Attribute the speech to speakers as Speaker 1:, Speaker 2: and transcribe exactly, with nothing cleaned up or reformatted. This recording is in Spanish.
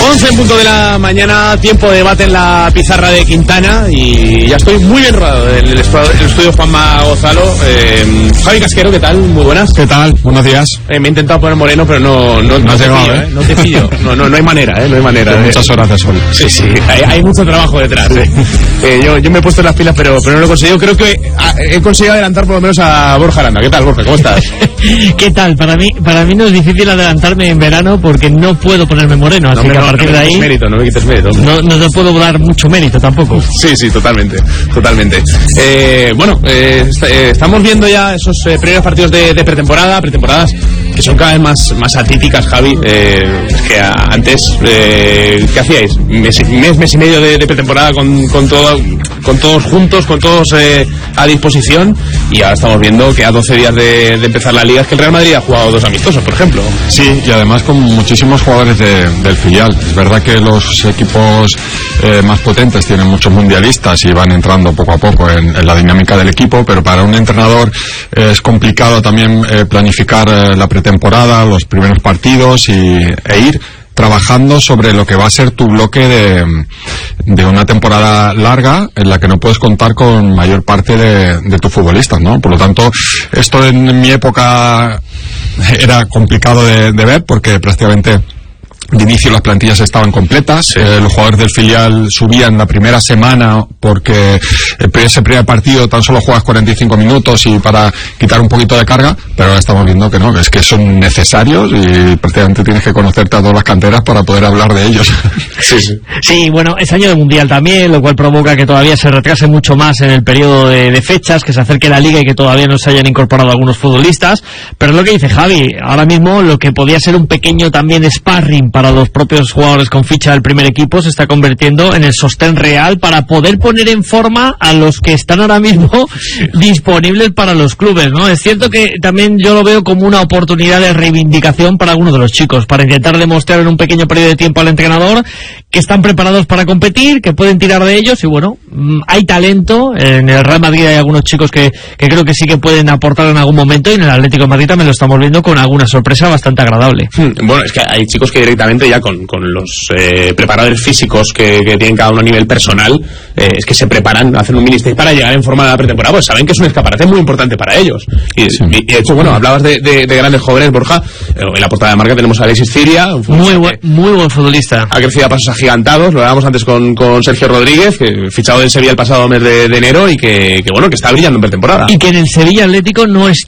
Speaker 1: once en punto de la mañana, tiempo de debate en la pizarra de Quintana y ya estoy muy bien rodado en el estudio Juanma Gonzalo. Eh, Javi Casquero, ¿qué tal? Muy buenas.
Speaker 2: ¿Qué tal? Buenos días.
Speaker 1: Eh, me he intentado poner moreno, pero no, no, no,
Speaker 2: no,
Speaker 1: te,
Speaker 2: llegado,
Speaker 1: pillo,
Speaker 2: ¿eh?
Speaker 1: ¿eh? no te pillo. No, no, no hay manera, ¿eh? No hay manera.
Speaker 2: Hay
Speaker 1: eh.
Speaker 2: muchas horas de sol.
Speaker 1: Sí, sí, hay, hay mucho trabajo detrás. ¿eh? Eh, yo, yo me he puesto en las pilas, pero, pero no lo he conseguido. Creo que he conseguido adelantar por lo menos a Borja Aranda. ¿Qué tal, Borja? ¿Cómo estás?
Speaker 3: ¿Qué tal? Para mí, para mí no es difícil adelantarme en verano porque no puedo ponerme moreno, así no, que a partir
Speaker 1: no, no
Speaker 3: de ahí
Speaker 1: mérito, no me quites mérito.
Speaker 3: No, no te puedo dar mucho mérito tampoco.
Speaker 1: Sí, sí, totalmente, totalmente. Eh, bueno, eh, est eh, estamos viendo ya esos eh, primeros partidos de, de pretemporada, pretemporadas que son cada vez más, más atípicas, Javi. Eh, que a, antes, eh, ¿qué hacíais? Mes, mes, mes y medio de, de pretemporada con, con, todo, con todos juntos, con todos eh, a disposición, y ahora estamos viendo que a doce días de, de empezar la liga es que el Real Madrid ha jugado dos amistosos, por ejemplo.
Speaker 2: Sí, y además con muchísimos jugadores de, del filial. Es verdad que los equipos eh, más potentes tienen muchos mundialistas y van entrando poco a poco en, en la dinámica del equipo, pero para un entrenador eh, es complicado también eh, planificar eh, la pretemporada, los primeros partidos y, e ir trabajando sobre lo que va a ser tu bloque de, de una temporada larga en la que no puedes contar con mayor parte de, de tus futbolistas, ¿no? Por lo tanto, esto en mi época era complicado de, de ver porque prácticamente de inicio las plantillas estaban completas, sí. eh, los jugadores del filial subían la primera semana porque ese primer partido tan solo juegas cuarenta y cinco minutos y para quitar un poquito de carga, pero ahora estamos viendo que no, que es que son necesarios y prácticamente tienes que conocerte a todas las canteras para poder hablar de ellos.
Speaker 3: Sí, sí. Sí, bueno, es año de mundial también, lo cual provoca que todavía se retrase mucho más en el periodo de, de fechas, que se acerque la liga y que todavía no se hayan incorporado algunos futbolistas, pero es lo que dice Javi, ahora mismo lo que podía ser un pequeño también sparring para los propios jugadores con ficha del primer equipo se está convirtiendo en el sostén real para poder poner en forma a los que están ahora mismo disponibles para los clubes, ¿no? Es cierto que también yo lo veo como una oportunidad de reivindicación para algunos de los chicos, para intentar demostrar en un pequeño periodo de tiempo al entrenador que están preparados para competir, que pueden tirar de ellos y bueno, hay talento, en el Real Madrid hay algunos chicos que, que creo que sí que pueden aportar en algún momento y en el Atlético de Madrid también lo estamos viendo con alguna sorpresa bastante agradable.
Speaker 1: Bueno, es que hay chicos que directamente ya con, con los eh, preparadores físicos que, que tienen cada uno a nivel personal, eh, es que se preparan, hacen un mini stage para llegar en forma de la pretemporada, pues saben que es un escaparate muy importante para ellos. Y, sí. y, y de hecho, bueno, hablabas de, de, de grandes jóvenes, Borja, en la portada de marca tenemos a Alexis Ciria,
Speaker 3: muy buen, muy buen futbolista.
Speaker 1: Ha crecido a pasos agigantados, lo hablábamos antes con, con Sergio Rodríguez, que fichado del Sevilla el pasado mes de, de enero y que, que, bueno, que está brillando en pretemporada.
Speaker 3: Y que en el Sevilla Atlético no es